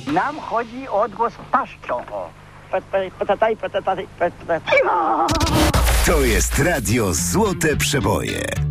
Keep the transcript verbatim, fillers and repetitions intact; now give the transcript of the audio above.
Nam chodzi o odgłos paszczą. To jest radio Złote Przeboje.